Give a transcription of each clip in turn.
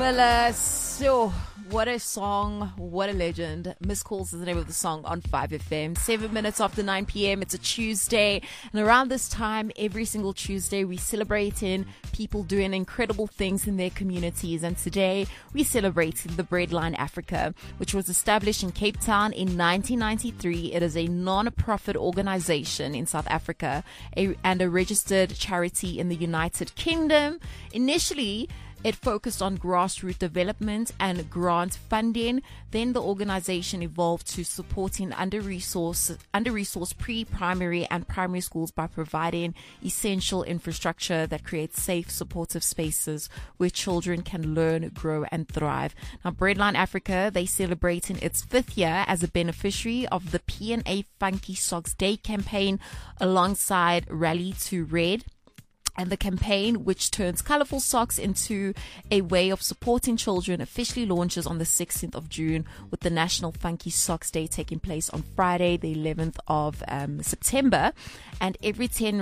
Miller. So, what a song, what a legend. Missed Calls is the name of the song on 5FM. 7 minutes after 9 p.m. It's a Tuesday. And around this time, every single Tuesday, we celebrating people doing incredible things in their communities. And today, we celebrating the Breadline Africa, which was established in Cape Town in 1993. It is a non-profit organization in South Africa and a registered charity in the United Kingdom. Initially, it focused on grassroots development and grant funding. Then the organization evolved to supporting under-resourced pre-primary and primary schools by providing essential infrastructure that creates safe, supportive spaces where children can learn, grow, and thrive. Now, Breadline Africa, they're celebrating its 5th year as a beneficiary of the P&A Funky Socks Day campaign alongside Rally to Red. And the campaign, which turns colorful socks into a way of supporting children, officially launches on the 16th of June with the National Funky Socks Day taking place on Friday, the 11th of September. And for every 10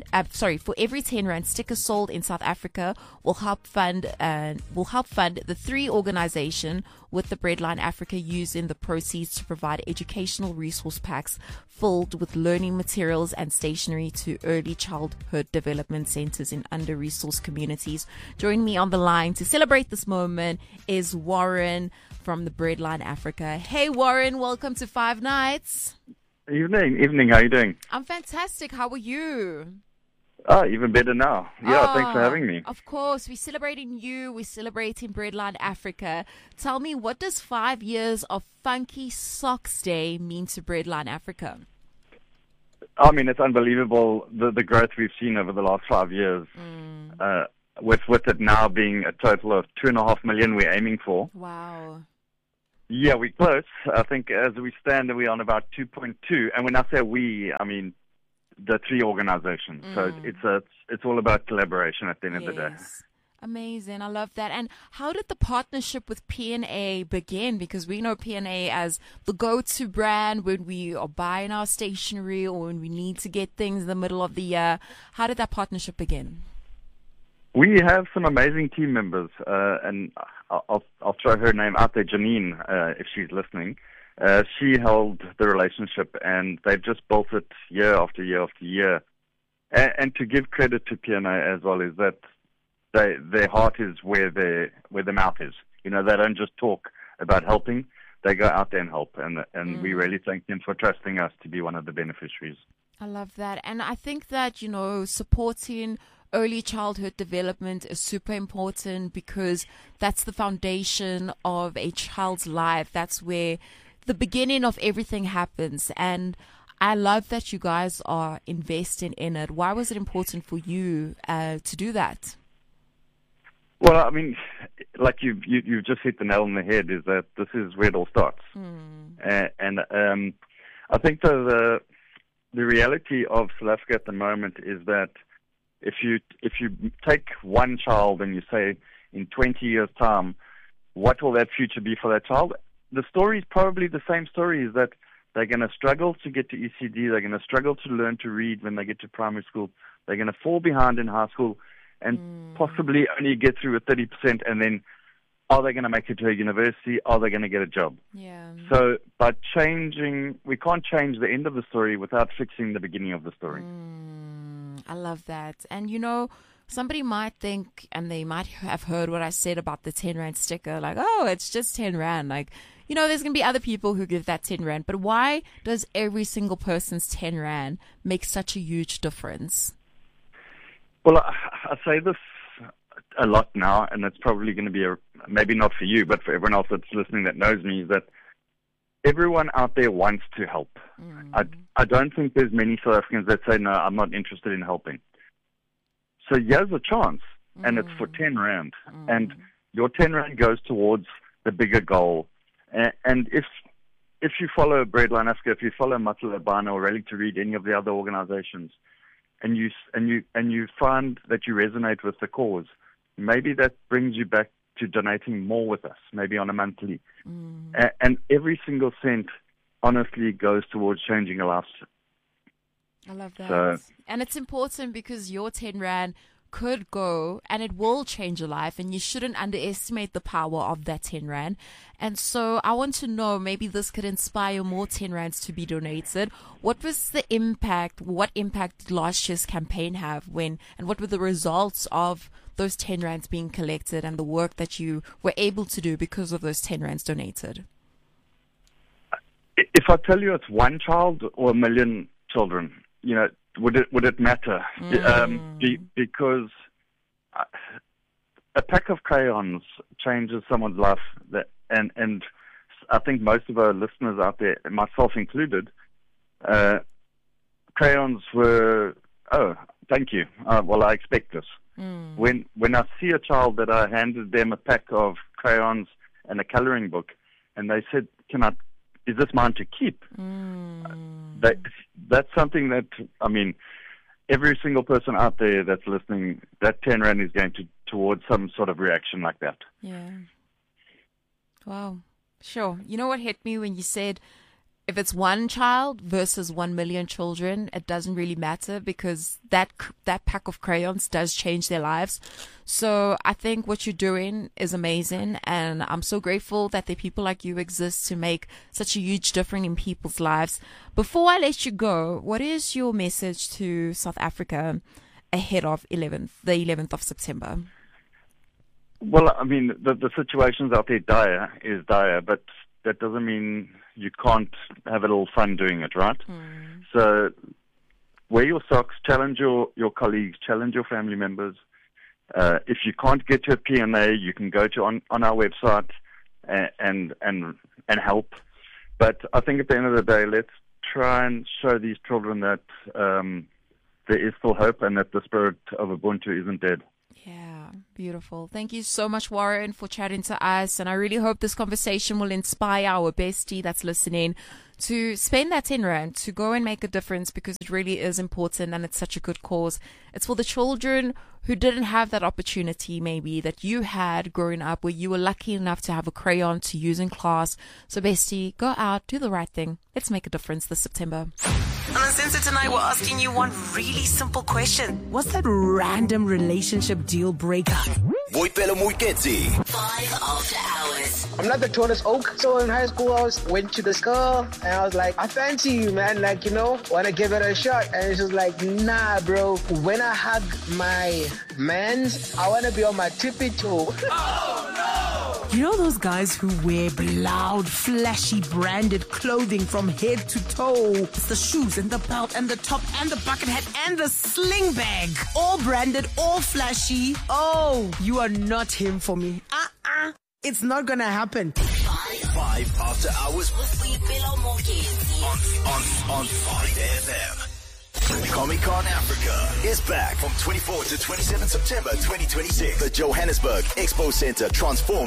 Rand sticker sold in South Africa will help fund the 3 organizations with the Breadline Africa using the proceeds to provide educational resource packs filled with learning materials and stationery to early childhood development centers in under-resourced communities. Joining me on the line to celebrate this moment is Warren from the Breadline Africa. Hey Warren, welcome to Five Nights. Evening. How are you doing? I'm fantastic. How are you? Oh, even better now. Yeah, thanks for having me. Of course. We're celebrating you. We're celebrating Breadline Africa. Tell me, what does 5 years of Funky Socks Day mean to Breadline Africa? I mean, it's unbelievable the growth we've seen over the last 5 years. With it now being a total of 2.5 million we're aiming for. Wow. Yeah, we're close. I think as we stand, we're on about 2.2. And when I say we, I mean the 3 organizations. So it's all about collaboration at the end of the day. Amazing. I love that. And how did the partnership with P&A begin? Because we know P&A as the go-to brand when we are buying our stationery or when we need to get things in the middle of the year. How did that partnership begin? We have some amazing team members, and I'll throw her name out there, Janine, if she's listening. She held the relationship, and they've just built it year after year after year. And to give credit to P&A as well is that their heart is where the mouth is. You know, they don't just talk about helping; they go out there and help. And we really thank them for trusting us to be one of the beneficiaries. I love that, and I think that supporting early childhood development is super important because that's the foundation of a child's life. That's where the beginning of everything happens. And I love that you guys are investing in it. Why was it important for you to do that? Well, I mean, like you've just hit the nail on the head, is that this is where it all starts. And I think the reality of South Africa at the moment is that if you take one child and you say in 20 years' time, what will that future be for that child? The story is probably the same story, is that they're going to struggle to get to ECD, they're going to struggle to learn to read when they get to primary school, they're going to fall behind in high school and possibly only get through with 30%, and then are they going to make it to a university? Are they going to get a job? Yeah. So by changing, we can't change the end of the story without fixing the beginning of the story. I love that. And somebody might think, and they might have heard what I said about the 10 Rand sticker, like, oh, it's just 10 Rand. Like, there's going to be other people who give that 10 Rand. But why does every single person's 10 Rand make such a huge difference? Well, I say this a lot now, and it's probably going to be maybe not for you, but for everyone else that's listening that knows me, is that everyone out there wants to help. I don't think there's many South Africans that say, no, I'm not interested in helping. So here's a chance, and it's for 10 Rand. And your 10 Rand goes towards the bigger goal. And if you follow Breadline Africa, if you follow Matlabana or Rally to Read, any of the other organizations, and you find that you resonate with the cause, maybe that brings you back to donating more with us, maybe on a monthly. And every single cent, honestly, goes towards changing a life. I love that. And it's important because your 10 Rand could go and it will change your life, and you shouldn't underestimate the power of that 10 Rand. And so I want to know, maybe this could inspire more 10 Rands to be donated. What was the impact? What impact did last year's campaign have and what were the results of those 10 Rands being collected and the work that you were able to do because of those 10 Rands donated? If I tell you it's one child or a million children, would it matter? Because a pack of crayons changes someone's life. And I think most of our listeners out there, myself included, crayons were, oh, thank you. Well, I expect this. When I see a child that I handed them a pack of crayons and a coloring book, and they said, is this mine to keep? That's something that, every single person out there that's listening, that 10 Rand is going towards some sort of reaction like that. Yeah. Wow. Sure. You know what hit me when you said if it's one child versus 1 million children, it doesn't really matter, because that pack of crayons does change their lives. So I think what you're doing is amazing, and I'm so grateful that there are people like you exist to make such a huge difference in people's lives. Before I let you go, what is your message to South Africa ahead of the 11th of September? Well, the situations out there is dire, but that doesn't mean you can't have a little fun doing it, right? So wear your socks, challenge your colleagues, challenge your family members. If you can't get to a P&A, you can go to on our website and help. But I think at the end of the day, let's try and show these children that there is still hope and that the spirit of Ubuntu isn't dead. Yeah, beautiful. Thank you so much, Warren, for chatting to us. And I really hope this conversation will inspire our bestie that's listening to spend that 10 Rand, to go and make a difference, because it really is important and it's such a good cause. It's for the children who didn't have that opportunity maybe that you had growing up, where you were lucky enough to have a crayon to use in class. So bestie, go out, do the right thing. Let's make a difference this September. On Uncensored tonight, we're asking you one really simple question. What's that random relationship deal breaker? Boipelo Muiketsi. 5 after hours. I'm not the tallest oak, so in high school went to this girl, and I was like, I fancy you, man, want to give it a shot. And she was like, nah, bro, when I hug my mans, I want to be on my tippy toe. You know those guys who wear loud, flashy, branded clothing from head to toe? It's the shoes and the belt and the top and the bucket hat and the sling bag. All branded, all flashy. Oh, you are not him for me. It's not gonna happen. 5 after hours With Boipelo Muiketsi. on 5FM. Comic-Con Africa is back from 24 to 27 September 2026. The Johannesburg Expo Center transforms